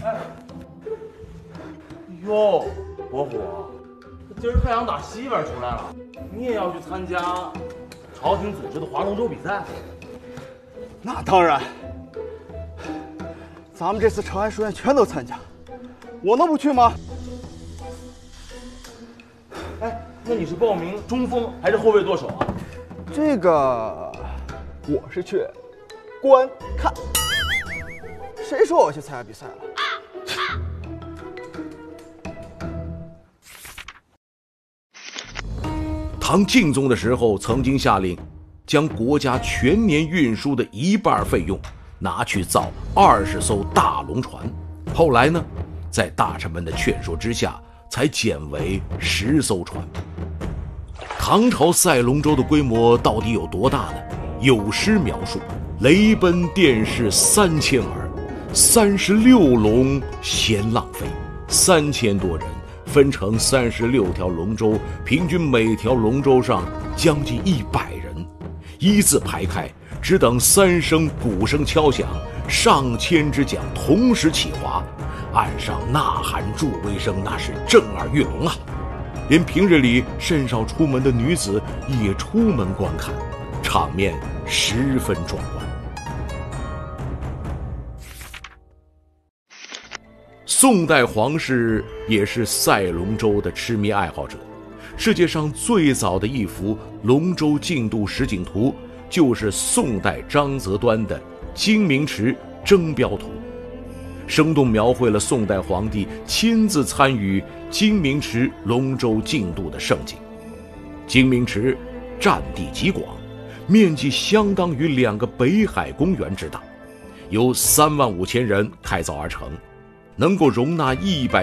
哟，伯父，今儿太阳打西边出来了，你也要去参加朝廷组织的划龙舟比赛？ 那当然，咱们这次长安书院全都参加，我能不去吗？ 哎，那你是报名中锋还是后卫舵手啊？ 这个我是去观看。谁说我去参加比赛了？ 唐敬宗的时候，曾经下令将国家全年运输的1半费用拿去造20艘大龙船。后来呢，在大臣们的劝说之下，才减为10艘船。唐朝赛龙舟的规模到底有多大呢？有诗描述：雷奔电势3000耳，36龙闲浪飞，3000多人分成36条龙舟，平均每条龙舟上将近100人，一字排开，只等3声鼓声敲响，上千只桨同时起划，岸上呐喊助威声，那是震耳欲聋啊！连平日里甚少出门的女子也出门观看，场面十分壮观。宋代皇室也是赛龙舟的痴迷爱好者，世界上最早的一幅龙舟竞渡实景图就是宋代张择端的《精明池征标图》，生动描绘了宋代皇帝亲自参与精明池龙舟竞渡的盛景。精明池占地极广，面积相当于2个北海公园之大，由35000人开凿而成，能够容纳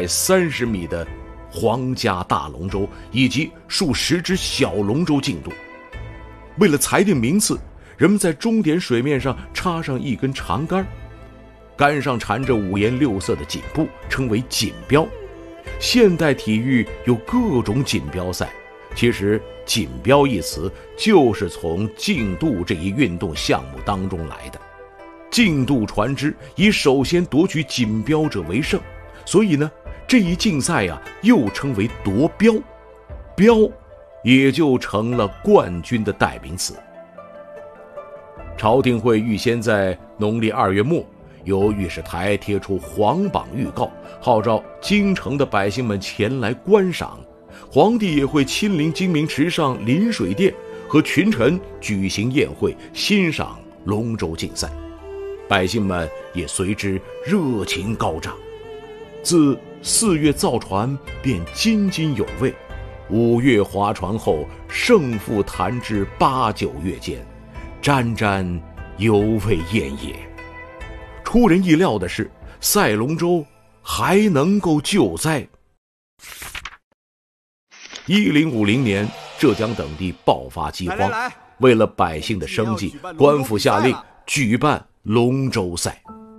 130米的皇家大龙舟以及数十只小龙舟竞渡。为了裁定名次，人们在终点水面上插上一根长杆，杆上缠着5颜6色的锦布，称为锦标。现代体育有各种锦标赛，其实锦标一词就是从竞渡这一运动项目当中来的。竞渡船只以首先夺取锦标者为胜，所以呢，这一竞赛又称为夺标，标也就成了冠军的代名词。朝廷会预先在农历2月末由御史台贴出皇榜预告，号召京城的百姓们前来观赏。皇帝也会亲临精明池上临水殿，和群臣举行宴会，欣赏龙舟竞赛。百姓们也随之热情高涨。自4月造船便津津有味，5月划船后，胜负谈至8、9月间，沾沾犹未厌也。出人意料的是，赛龙舟还能够救灾。1050年，浙江等地爆发饥荒，为了百姓的生计，官府下令举办龙舟赛。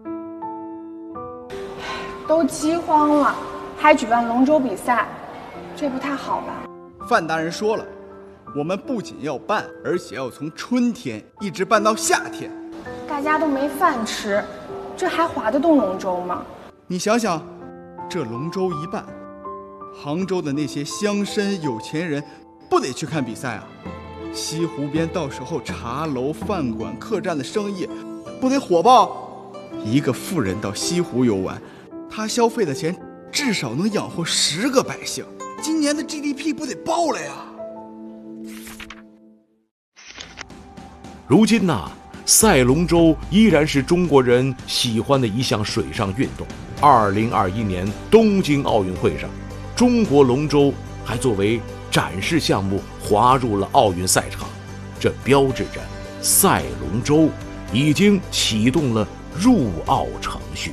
都饥荒了，还举办龙舟比赛，这不太好吧？ 范大人说了，我们不仅要办，而且要从春天一直办到夏天。 大家都没饭吃，这还划得动龙舟吗？ 你想想，这龙舟一办，杭州的那些乡绅有钱人不得去看比赛啊？西湖边到时候茶楼、饭馆、客栈的生意不得火爆？一个富人到西湖游玩，他消费的钱至少能养活10个百姓，今年的 GDP 不得爆了呀？ 如今赛龙舟依然是中国人喜欢的一项水上运动。2021年东京奥运会上，中国龙舟还作为展示项目划入了奥运赛场，这标志着赛龙舟已经启动了入奥程序。